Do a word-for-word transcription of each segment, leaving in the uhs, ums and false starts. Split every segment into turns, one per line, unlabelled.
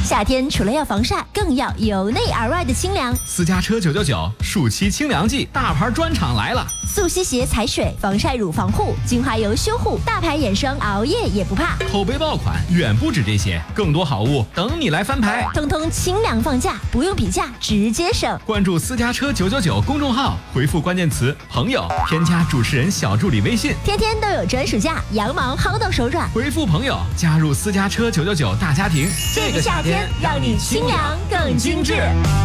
夏天除了要防晒，更要由内而外的清凉。
私家车九九九暑期清凉季，大牌专场来了！
速吸鞋踩水，防晒乳防护，精华油修护，大牌眼霜，熬夜也不怕。
口碑爆款远不止这些，更多好物等你来翻牌。
通通清凉放价，不用比价，直接省。
关注私家车九九九公众号，回复关键词朋友，添加主持人小助理微信，
天天都有专属价，羊毛薅到手软。
回复朋友，加入私家车九九九大家庭。
这个夏天让你清凉更精致。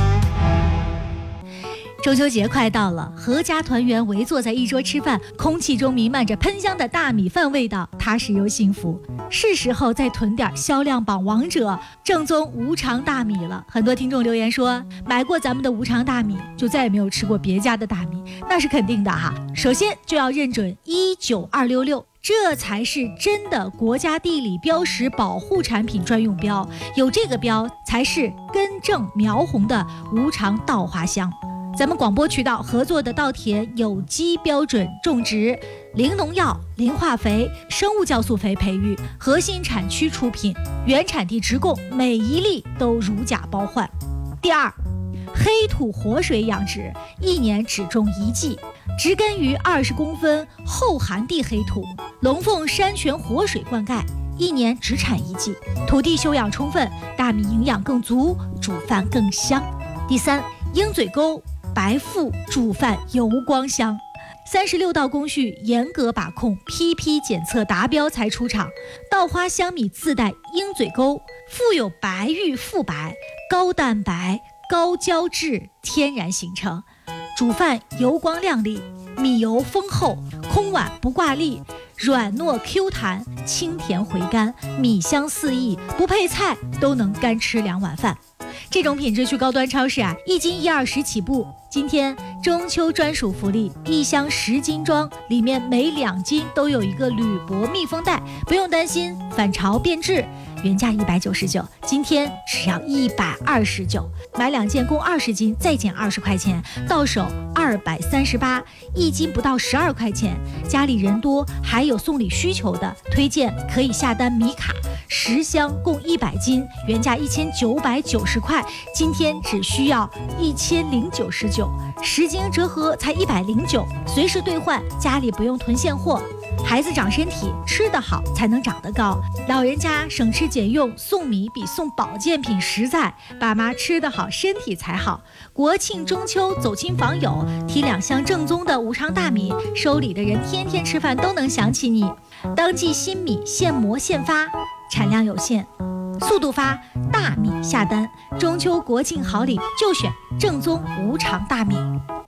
中秋节快到了，阖家团圆围坐在一桌吃饭，空气中弥漫着喷香的大米饭味道，踏实又幸福。是时候再囤点销量榜王者正宗无常大米了。很多听众留言说，买过咱们的无常大米就再也没有吃过别家的大米，那是肯定的哈。首先就要认准一九二六六，这才是真的国家地理标识保护产品专用标，有这个标才是根正苗红的无常稻花香。咱们广播渠道合作的稻田有机标准种植，零农药、零化肥、生物酵素肥培育，核心产区出品，原产地直供，每一粒都如假包换。第二，黑土活水养殖，一年只种一季，植根于二十公分厚寒地黑土，龙凤山泉活水灌溉，一年只产一季，土地休养充分，大米营养更足，煮饭更香。第三，鹰嘴沟白腹煮饭油光香，三十六道工序严格把控，批批检测达标才出厂。稻花香米自带鹰嘴沟，富有白玉富白，高蛋白高胶质天然形成，煮饭油光亮丽，米油丰厚，空碗不挂粒，软糯 Q 弹，清甜回甘，米香四溢，不配菜都能干吃两碗饭。这种品质去高端超市啊，一斤一二十起步。今天中秋专属福利，一箱十斤装，里面每两斤都有一个铝箔密封袋，不用担心反潮变质。原价一百九十九，今天只要一百二十九，买两件共二十斤，再减二十块钱，到手二百三十八，一斤不到十二块钱。家里人多，还有送礼需求的，推荐可以下单米卡，十箱共一百斤，原价一千九百九十块，今天只需要一千零九十九，十斤折合才一百零九，随时兑换，家里不用囤现货。孩子长身体，吃得好才能长得高，老人家省吃俭用，送米比送保健品实在，爸妈吃得好身体才好。国庆中秋走亲访友，提两箱正宗的无常大米，收礼的人天天吃饭都能想起你。当季新米现磨现发，产量有限，速度发，大米下单。中秋国庆好礼就选正宗无常大米。